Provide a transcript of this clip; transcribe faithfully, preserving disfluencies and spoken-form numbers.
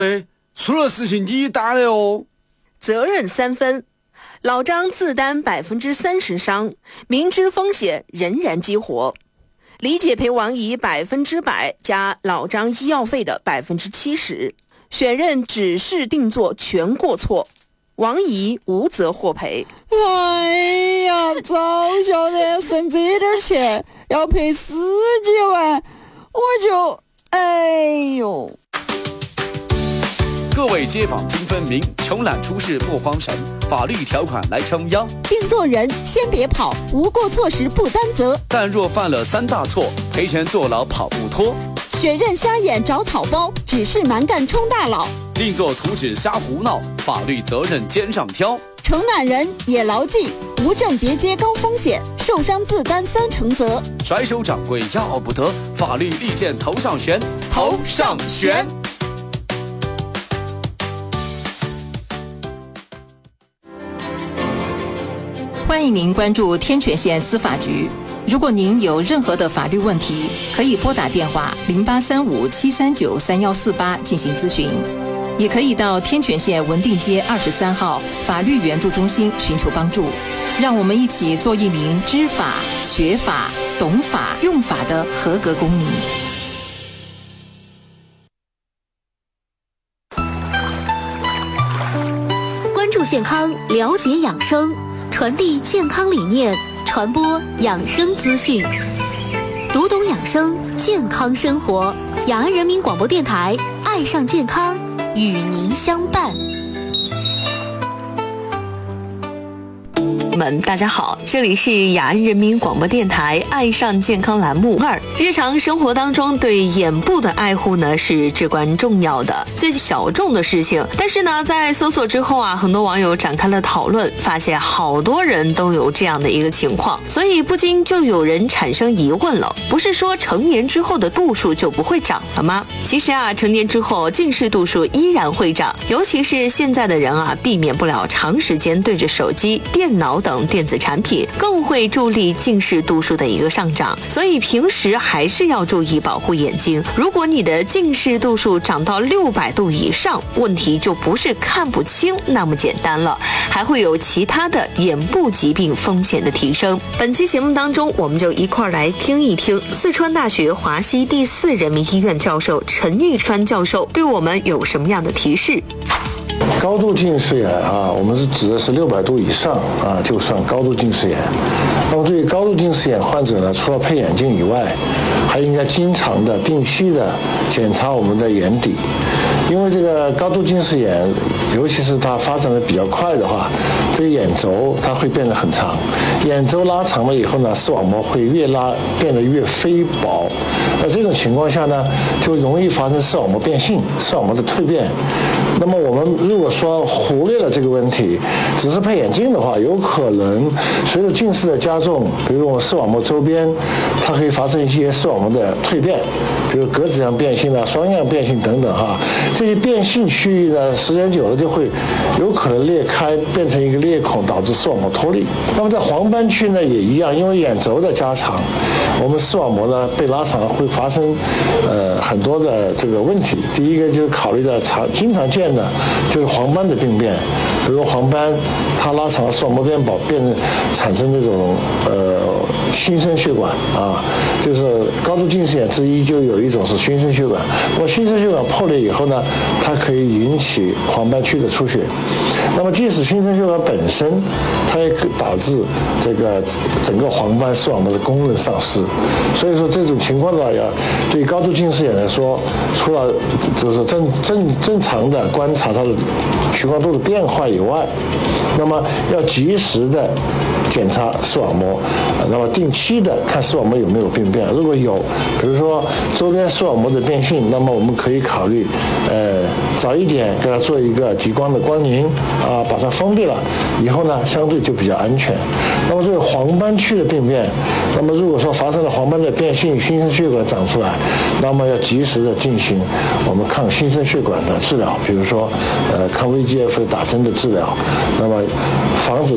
哎，出了事情你担的哦。 责任三分，老张自担百分之三十伤，明知风险仍然激活。理解赔王姨百分之百加老张医药费的百分之七十，选任指示定做全过错，王姨无责获赔。 哎呀，早晓得省这点钱要赔十几万，我就哎呦。 各位街坊听分明，穷懒出事莫慌神，法律条款来撑腰。 定做人先别跑，无过错时不担责。 但若犯了三大错，赔钱坐牢跑不脱。 选任瞎眼找草包，只是蛮干充大佬。 定做图纸瞎胡闹，法律责任肩上挑。 穷懒人也牢记，无证别接高风险，受伤自担三成责。 甩手掌柜要不得，法律利剑头上悬，头上悬。 欢迎您关注天泉县司法局。如果您有任何的法律问题，可以拨打电话零八三五七三九三幺四八进行咨询，也可以到天泉县文定街二十三号法律援助中心寻求帮助。让我们一起做一名知法、学法、懂法、用法的合格公民。 关注健康，了解养生，传递健康理念，传播养生资讯，读懂养生，健康生活。雅安人民广播电台，爱上健康，与您相伴。 们大家好，这里是雅安人民广播电台爱上健康栏目二。日常生活当中对眼部的爱护呢是至关重要的，最小众的事情。但是呢，在搜索之后啊，很多网友展开了讨论，发现好多人都有这样的一个情况，所以不禁就有人产生疑问了：不是说成年之后的度数就不会长了吗？其实啊，成年之后近视度数依然会长，尤其是现在的人啊，避免不了长时间对着手机、电脑等等电子产品，更会助力近视度数的一个上涨，所以平时还是要注意保护眼睛。如果你的近视度数涨到六百度以上，问题就不是看不清那么简单了，还会有其他的眼部疾病风险的提升。本期节目当中，我们就一块来听一听四川大学华西第四人民医院教授陈玉川教授对我们有什么样的提示。 高度近视眼啊，我们是指的是六百度以上啊，就算高度近视眼。那么对于高度近视眼患者呢，除了配眼镜以外，还应该经常的、定期的检查我们的眼底，因为这个高度近视眼，尤其是它发展的比较快的话，这个眼轴它会变得很长，眼轴拉长了以后呢，视网膜会越拉变得越飞薄。那这种情况下呢，就容易发生视网膜变性、视网膜的蜕变。那么我们如果说忽略了这个问题，只是配眼镜的话，有可能随着近视的加重，比如我们视网膜周边，它可以发生一些视网膜的蜕变，比如格子样变性啊、双样变性等等哈。这些变性区域呢，时间久了就会有可能裂开，变成一个裂孔，导致视网膜脱离。那么在黄斑区呢也一样，因为眼轴的加长，我们视网膜呢被拉长会发生呃很多的这个问题。第一个就是考虑到常经常见的就是黄斑的病变，比如黄斑它拉长了视网膜变薄，变产生那种呃新生血管啊，就是高度近视眼之一就有一种是新生血管。那么新生血管破裂以后呢，它可以引起黄斑区的出血。那么即使新生血管本身，它也可导致这个整个黄斑视网膜的功能丧失。所以说这种情况的话，要对于高度近视眼来说，除了就是正正正常的观察它的屈光度的变化以外，那么要及时的检查视网膜，那么定期的看视网膜有没有病变。如果有，比如说周边视网膜的变性，那么我们可以考虑，呃，早一点给它做一个极光的光凝啊，把它封闭了，以后呢相对就比较安全。那么这个黄斑区的病变，那么如果说发生了黄斑的变性，新生血管长出来，那么要及时的进行我们抗新生血管的治疗，比如说呃抗 V E G F 的打针的治疗，那么防止